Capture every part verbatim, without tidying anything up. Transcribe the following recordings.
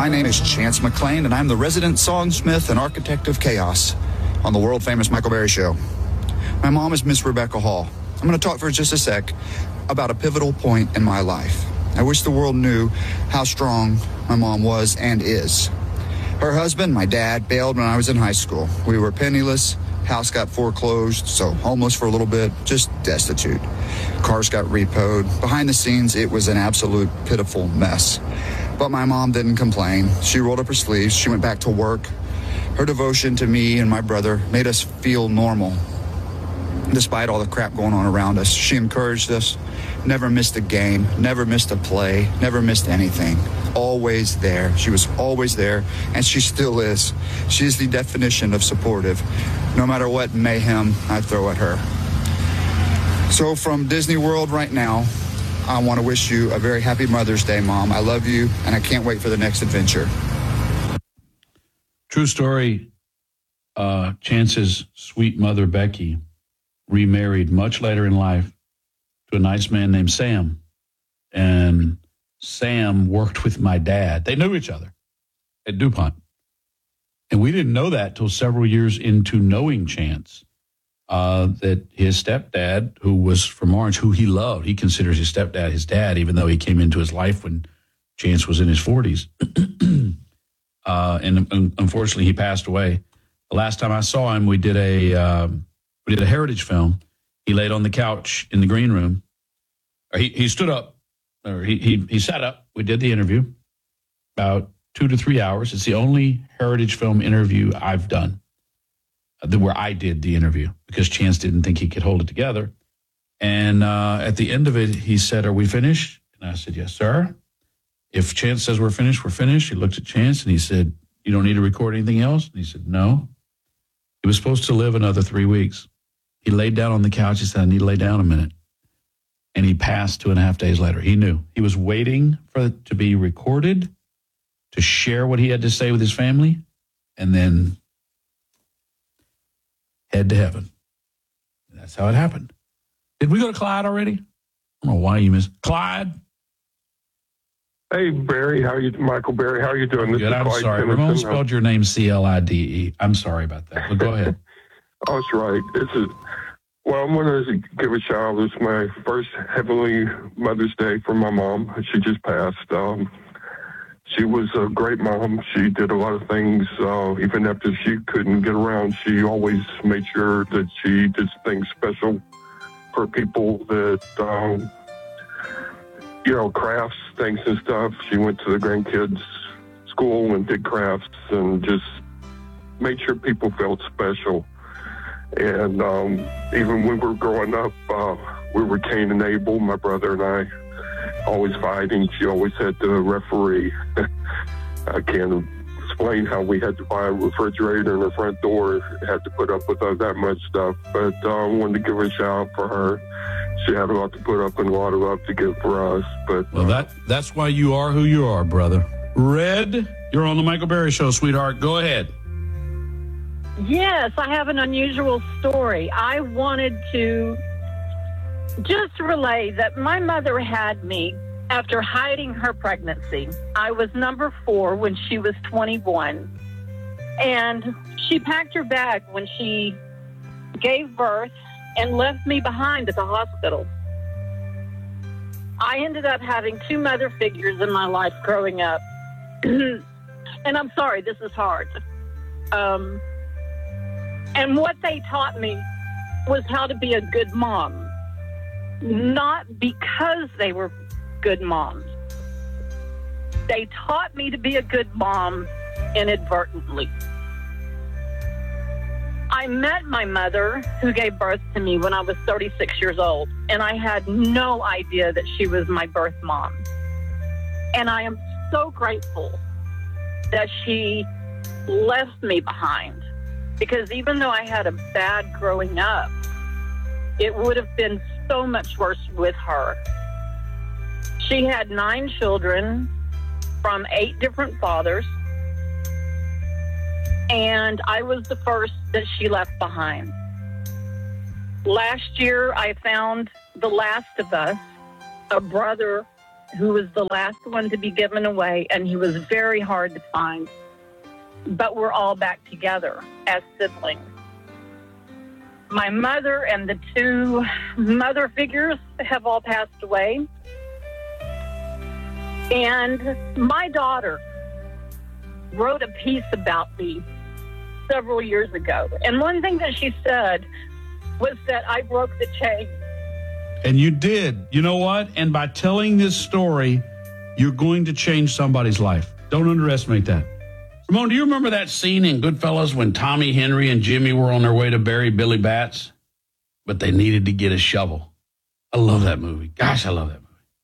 My name is Chance McClain, and I'm the resident songsmith and architect of chaos on the world-famous Michael Berry Show. My mom is Miss Rebecca Hall. I'm going to talk for just a sec about a pivotal point in my life. I wish the world knew how strong my mom was and is. Her husband, my dad, bailed when I was in high school. We were penniless, house got foreclosed, so homeless for a little bit, just destitute. Cars got repoed. Behind the scenes, it was an absolute pitiful mess. But my mom didn't complain. She rolled up her sleeves. She went back to work. Her devotion to me and my brother made us feel normal. Despite all the crap going on around us, she encouraged us, never missed a game, never missed a play, never missed anything. Always there. She was always there, and she still is. She's the definition of supportive, no matter what mayhem I throw at her. So from Disney World right now, I want to wish you a very happy Mother's Day, Mom. I love you, and I can't wait for the next adventure. True story. Uh, Chance's sweet mother, Becky, remarried much later in life to a nice man named Sam. And Sam worked with my dad. They knew each other at DuPont. And we didn't know that till several years into knowing Chance, uh, that his stepdad, who was from Orange, who he loved, he considers his stepdad his dad, even though he came into his life when Chance was in his forties. uh, and um, unfortunately, he passed away. The last time I saw him, we did a... Um, We did a heritage film. He laid on the couch in the green room. Or he, he stood up, or he, he he sat up. We did the interview, about two to three hours. It's the only heritage film interview I've done uh, where I did the interview because Chance didn't think he could hold it together. And uh, at the end of it, he said, "Are we finished?" And I said, "Yes, sir. If Chance says we're finished, we're finished." He looked at Chance and he said, "You don't need to record anything else?" And he said, "No." He was supposed to live another three weeks. He laid down on the couch. He said, "I need to lay down a minute." And he passed two and a half days later. He knew. He was waiting for it to be recorded, to share what he had to say with his family, and then head to heaven. And that's how it happened. Did we go to Clyde already? I don't know why you missed. Clyde? Hey, Barry. How are you, Michael Berry? How are you doing? This Good, is I'm Clyde sorry. Timothy. Ramon spelled your name C L I D E. I'm sorry about that, but go ahead. Oh, that's right. This is, well, I'm going to give a shout out. This is my first Heavenly Mother's Day for my mom. She just passed. Um, she was a great mom. She did a lot of things. Uh, even after she couldn't get around, she always made sure that she did things special for people that, um, you know, crafts, things and stuff. She went to the grandkids' school and did crafts and just made sure people felt special. And um, even when we were growing up, uh, we were Cain and Abel, my brother and I, always fighting. She always had the referee. I can't explain how we had to buy a refrigerator and a front door, had to put up with uh, that much stuff. But uh, I wanted to give a shout out for her. She had a lot to put up and a lot of love to give for us. But Well, that that's why you are who you are, brother. Red, you're on the Michael Berry Show, sweetheart. Go ahead. Yes, I have an unusual story. I wanted to just relay that my mother had me after hiding her pregnancy. I was number four when she was twenty-one. And she packed her bag when she gave birth and left me behind at the hospital. I ended up having two mother figures in my life growing up. And I'm sorry, this is hard. Um... And what they taught me was how to be a good mom, not because they were good moms. They taught me to be a good mom inadvertently. I met my mother, who gave birth to me when I was thirty-six years old, and I had no idea that she was my birth mom. And I am so grateful that she left me behind. Because even though I had a bad growing up, it would have been so much worse with her. She had nine children from eight different fathers, and I was the first that she left behind. Last year, I found The Last of Us, a brother who was the last one to be given away, and he was very hard to find. But we're all back together as siblings. My mother and the two mother figures have all passed away. And my daughter wrote a piece about me several years ago. And one thing that she said was that I broke the chain. And you did. You know what? And by telling this story, you're going to change somebody's life. Don't underestimate that. Ramon, do you remember that scene in Goodfellas when Tommy Henry and Jimmy were on their way to bury Billy Batts, but they needed to get a shovel? I love that movie. Gosh, I love that movie.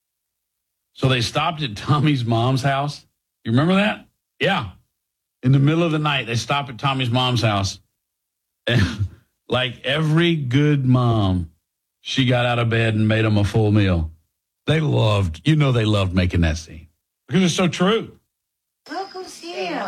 So they stopped at Tommy's mom's house. You remember that? Yeah. In the middle of the night, they stopped at Tommy's mom's house. And like every good mom, she got out of bed and made them a full meal. They loved, you know they loved making that scene. Because it's so true. Look who's here.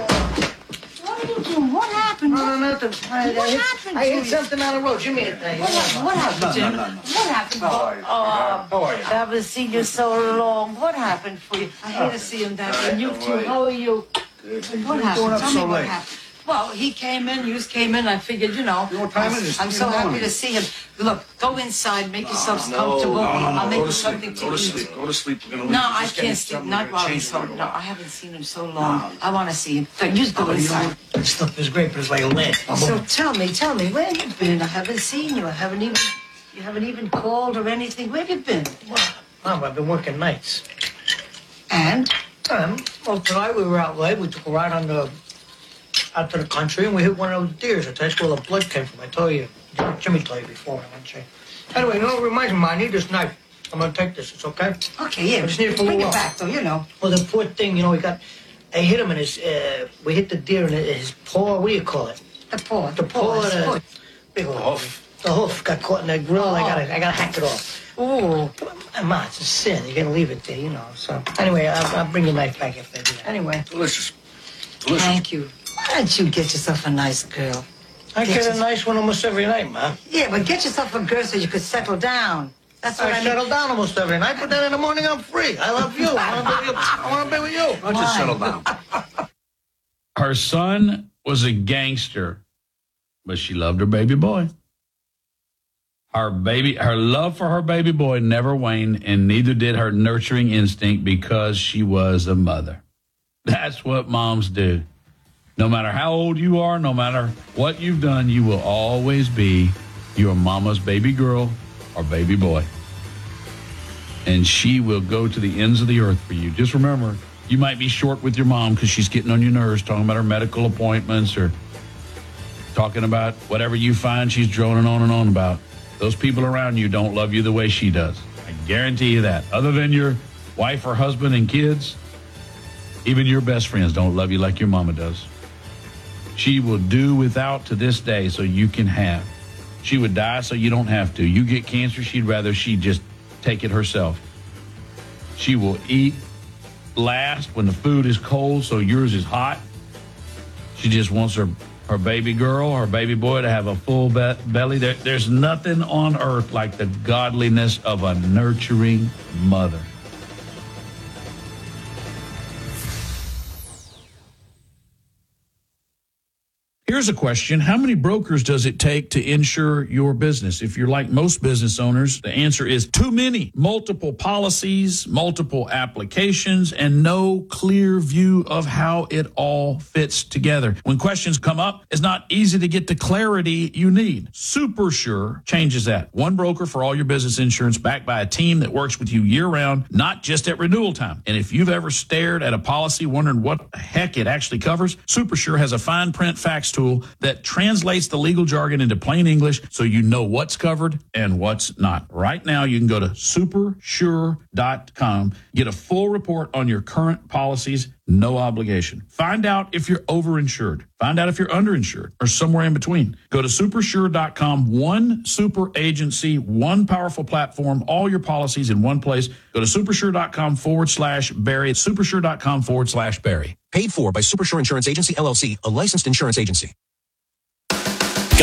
What are you doing? What happened? No, no, nothing. I, What I hit, happened I to hit you? something on the road. Give me a thing. What, happened? what happened, Jim? What happened? How are you? Oh, How are you? I haven't seen you so long. What happened for you? I hate to see him that way. And you too. How are you? What happened? Tell me what happened. Well, he came in, you came in. I figured, you know, You know what time it is? I'm so happy to see him. Look, go inside, make yourselves comfortable. I'll make you something to Go to eat. sleep. Go to sleep. We're gonna leave. No, I Just get can't me sleep. something. Not We're while gonna he's change home. the No, room. I haven't seen him so long. I want to see him. But you go inside. This stuff is great, but it's like a lamp. So tell me, tell me, where you been? I haven't seen you. I haven't even, you haven't even called or anything. Where you been? Mom, I've been working nights. And? Um, well, tonight we were out late. We took a ride on the out to the country, and we hit one of those deers. That's where the blood came from. I told you. Jimmy told you before. I went Anyway, you know, it reminds me, I need this knife. I'm gonna take this. It's okay? Okay, yeah. I just need it for a Bring little it while. back, though, you know. Well, the poor thing, you know, we got. I hit him in his. Uh, we hit the deer in his paw. What do you call it? The paw. The paw. his The foot. big old hoof. The hoof got caught in that grill. I gotta. I gotta hack it off. Ooh. Ma, it's a sin. You gotta leave it there, you know. So anyway, I'll, I'll bring your knife back if they do that. Anyway, Delicious. Delicious. thank you. Why don't you get yourself a nice girl? I Get get a yourself- nice one almost every night, Ma. Yeah, but get yourself a girl so you could settle down. That's what I, I mean. settle down almost every night, but then in the morning I'm free. I love you. I want to be with you. I want to be with you. Why don't you settle down? Her son was a gangster, but she loved her baby boy. Her baby, her love for her baby boy never waned, and neither did her nurturing instinct because she was a mother. That's what moms do. No matter how old you are, no matter what you've done, you will always be your mama's baby girl or baby boy. And she will go to the ends of the earth for you. Just remember, you might be short with your mom because she's getting on your nerves, talking about her medical appointments or talking about whatever you find she's droning on and on about. Those people around you don't love you the way she does. I guarantee you that. Other than your wife or husband and kids, even your best friends don't love you like your mama does. She will do without to this day so you can have. She would die so you don't have to. You get cancer, she'd rather she just take it herself. She will eat last when the food is cold so yours is hot. She just wants her, her baby girl, her baby boy to have a full be- belly. There, there's nothing on earth like the godliness of a nurturing mother. Here's a question. How many brokers does it take to insure your business? If you're like most business owners, the answer is too many. Multiple policies, multiple applications, and no clear view of how it all fits together. When questions come up, it's not easy to get the clarity you need. SuperSure changes that. One broker for all your business insurance backed by a team that works with you year-round, not just at renewal time. And if you've ever stared at a policy wondering what the heck it actually covers, SuperSure has a fine print fax tool that translates the legal jargon into plain English so you know what's covered and what's not. Right now, you can go to super sure dot com, get a full report on your current policies, no obligation. Find out if you're overinsured. Find out if you're underinsured or somewhere in between. Go to super sure dot com, one super agency, one powerful platform, all your policies in one place. Go to supersure dot com forward slash Barry. It's supersure dot com forward slash Barry. Paid for by SuperSure Insurance Agency, L L C, a licensed insurance agency.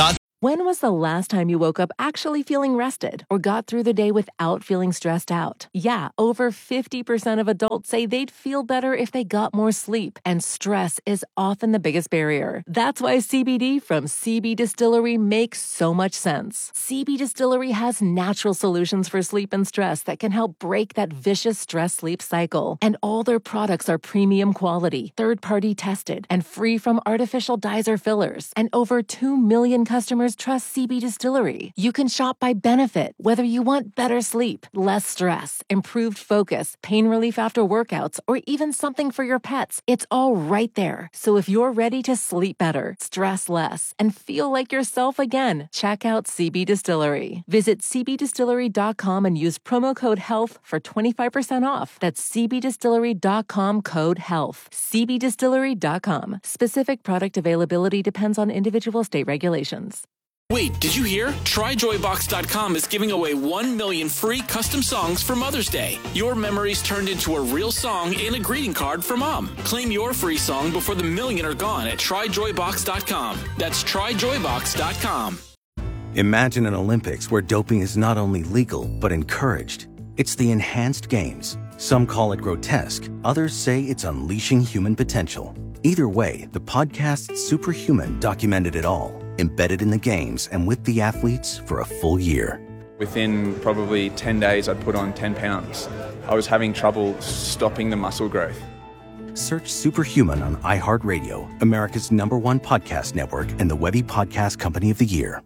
When was the last time you woke up actually feeling rested or got through the day without feeling stressed out? Yeah, over fifty percent of adults say they'd feel better if they got more sleep, and stress is often the biggest barrier. That's why C B D from C B Distillery makes so much sense. C B Distillery has natural solutions for sleep and stress that can help break that vicious stress-sleep cycle. And all their products are premium quality, third-party tested, and free from artificial dyes or fillers. And over two million customers trust C B Distillery. You can shop by benefit, whether you want better sleep, less stress, improved focus, pain relief after workouts, or even something for your pets. It's all right there. So if you're ready to sleep better, stress less, and feel like yourself again, check out C B Distillery. Visit c b distillery dot com and use promo code HEALTH for twenty-five percent off. That's c b distillery dot com code HEALTH. c b distillery dot com. Specific product availability depends on individual state regulations. Wait, did you hear? Try joy box dot com is giving away one million free custom songs for Mother's Day. Your memories turned into a real song and a greeting card for Mom. Claim your free song before the million are gone at try joy box dot com. That's try joy box dot com. Imagine an Olympics where doping is not only legal, but encouraged. It's the Enhanced Games. Some call it grotesque. Others say it's unleashing human potential. Either way, the podcast Superhuman documented it all, embedded in the games and with the athletes for a full year. Within probably ten days, I'd put on ten pounds. I was having trouble stopping the muscle growth. Search Superhuman on iHeartRadio, America's number one podcast network, and the Webby Podcast Company of the Year.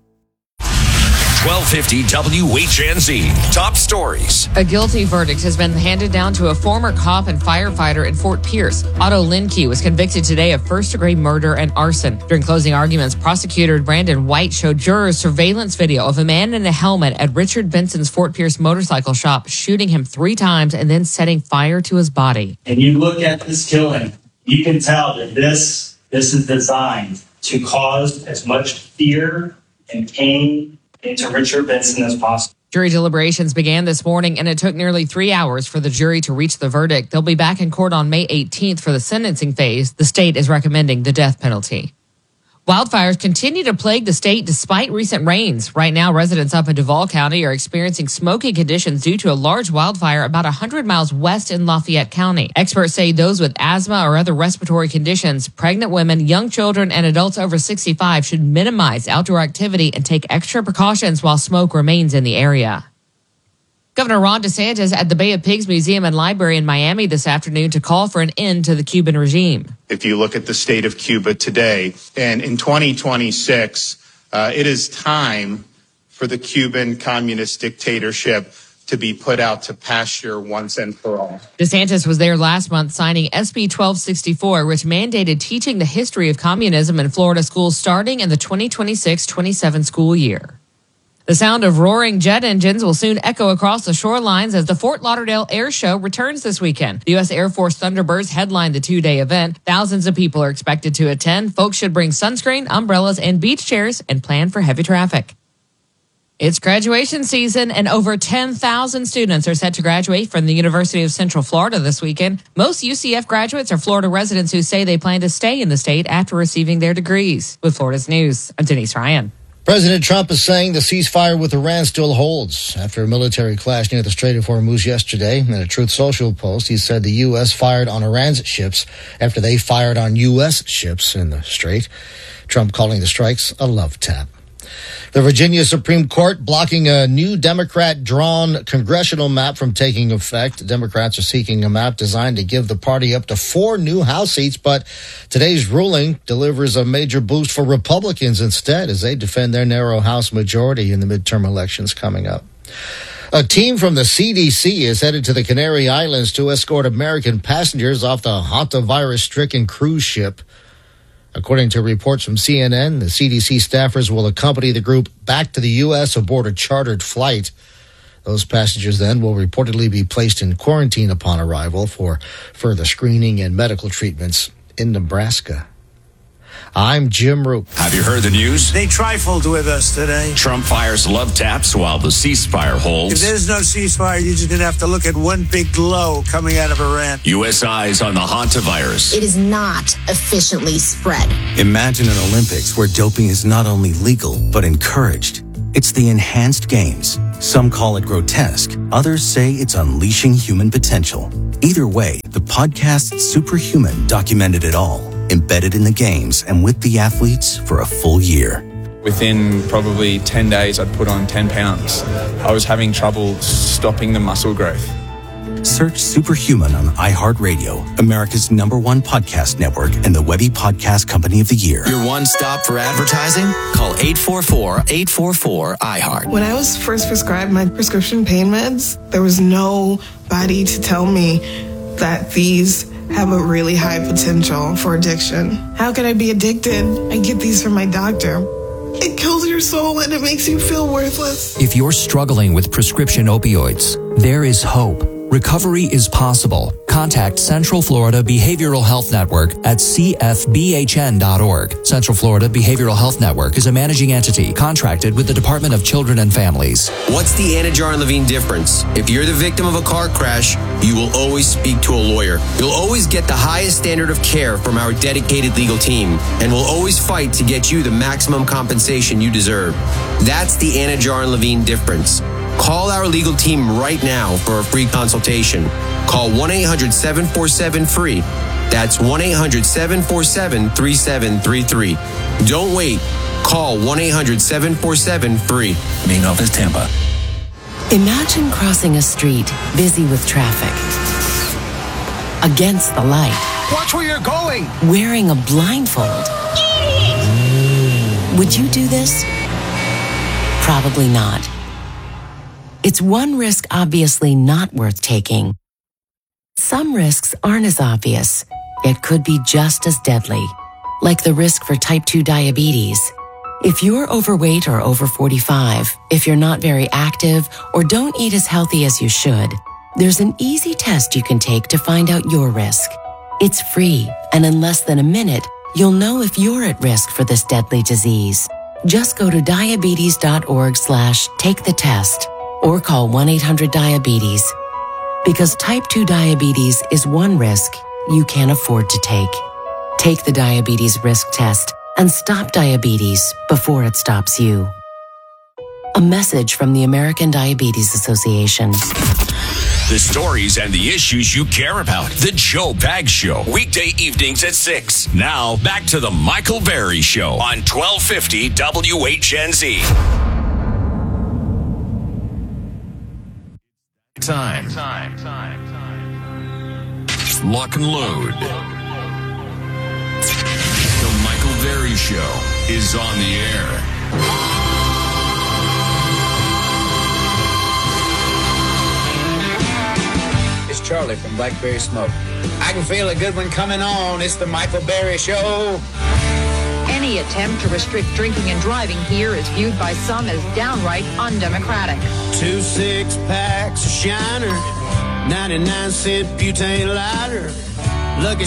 twelve fifty W H N Z. Top stories. A guilty verdict has been handed down to a former cop and firefighter in Fort Pierce. Otto Linkey was convicted today of first-degree murder and arson. During closing arguments, prosecutor Brandon White showed jurors surveillance video of a man in a helmet at Richard Benson's Fort Pierce motorcycle shop, shooting him three times and then setting fire to his body. And you look at this killing, you can tell that this, this is designed to cause as much fear and pain into Richard Benson as possible. Jury deliberations began this morning, and it took nearly three hours for the jury to reach the verdict. They'll be back in court on May eighteenth for the sentencing phase. The state is recommending the death penalty. Wildfires continue to plague the state despite recent rains. Right now, residents up in Duval County are experiencing smoky conditions due to a large wildfire about one hundred miles west in Lafayette County. Experts say those with asthma or other respiratory conditions, pregnant women, young children, and adults over sixty-five should minimize outdoor activity and take extra precautions while smoke remains in the area. Governor Ron DeSantis at the Bay of Pigs Museum and Library in Miami this afternoon to call for an end to the Cuban regime. If you look at the state of Cuba today, and in twenty twenty-six, uh, it is time for the Cuban communist dictatorship to be put out to pasture once and for all. DeSantis was there last month signing S B twelve sixty-four, which mandated teaching the history of communism in Florida schools starting in the twenty twenty-six twenty-seven school year. The sound of roaring jet engines will soon echo across the shorelines as the Fort Lauderdale Air Show returns this weekend. The U S Air Force Thunderbirds headline the two-day event. Thousands of people are expected to attend. Folks should bring sunscreen, umbrellas, and beach chairs and plan for heavy traffic. It's graduation season, and over ten thousand students are set to graduate from the University of Central Florida this weekend. Most U C F graduates are Florida residents who say they plan to stay in the state after receiving their degrees. With Florida's News, I'm Denise Ryan. President Trump is saying the ceasefire with Iran still holds after a military clash near the Strait of Hormuz yesterday. In a Truth Social post, he said the U S fired on Iran's ships after they fired on U S ships in the Strait. Trump calling the strikes a love tap. The Virginia Supreme Court blocking a new Democrat-drawn congressional map from taking effect. Democrats are seeking a map designed to give the party up to four new House seats, but today's ruling delivers a major boost for Republicans instead as they defend their narrow House majority in the midterm elections coming up. A team from the C D C is headed to the Canary Islands to escort American passengers off the hantavirus-stricken cruise ship. According to reports from C N N, the C D C staffers will accompany the group back to the U S aboard a chartered flight. Those passengers then will reportedly be placed in quarantine upon arrival for further screening and medical treatments in Nebraska. I'm Jim Roop. Have you heard the news? They trifled with us today. Trump fires love taps while the ceasefire holds. If there's no ceasefire, you're just going to have to look at one big glow coming out of Iran. U S eyes on the hantavirus. It is not efficiently spread. Imagine an Olympics where doping is not only legal, but encouraged. It's the enhanced games. Some call it grotesque. Others say it's unleashing human potential. Either way, the podcast Superhuman documented it all, embedded in the games and with the athletes for a full year. Within probably ten days, I'd put on ten pounds. I was having trouble stopping the muscle growth. Search Superhuman on iHeartRadio, America's number one podcast network and the Webby Podcast Company of the Year. Your one stop for advertising? Call eight four four, eight four four, I heart. When I was first prescribed my prescription pain meds, there was nobody to tell me that these have a really high potential for addiction. How could I be addicted? I get these from my doctor. It kills your soul and it makes you feel worthless. If you're struggling with prescription opioids, there is hope. Recovery is possible. Contact Central Florida Behavioral Health Network at c f b h n dot org. Central Florida Behavioral Health Network is a managing entity contracted with the Department of Children and Families. What's the Anna Jar and Levine difference? If you're the victim of a car crash, you will always speak to a lawyer. You'll always get the highest standard of care from our dedicated legal team, and we'll always fight to get you the maximum compensation you deserve. That's the Anna Jar and Levine difference. Call our legal team right now for a free consultation. Call one eight hundred seven four seven free. That's one eight hundred seven four seven three seven three three. Don't wait. Call one eight hundred seven four seven free. Main office, Tampa. Imagine crossing a street busy with traffic. Against the light. Watch where you're going. Wearing a blindfold. Would you do this? Probably not. It's one risk obviously not worth taking. Some risks aren't as obvious, yet could be just as deadly, like the risk for type two diabetes. If you're overweight or over forty-five, if you're not very active, or don't eat as healthy as you should, there's an easy test you can take to find out your risk. It's free, and in less than a minute, you'll know if you're at risk for this deadly disease. Just go to diabetes.org slash take the test. Or call one eight hundred diabetes. Because type two diabetes is one risk you can't afford to take. Take the diabetes risk test and stop diabetes before it stops you. A message from the American Diabetes Association. The stories and the issues you care about. The Joe Pags Show. Weekday evenings at six. Now, back to the Michael Berry Show on twelve fifty W H N Z. Time. Time. Time. Time. Lock and load. The Michael Berry Show is on the air. It's Charlie from Blackberry Smoke. I can feel a good one coming on. It's the Michael Berry Show. Any attempt to restrict drinking and driving here is viewed by some as downright undemocratic. Two six packs of Shiner, ninety-nine cent butane lighter. Lucky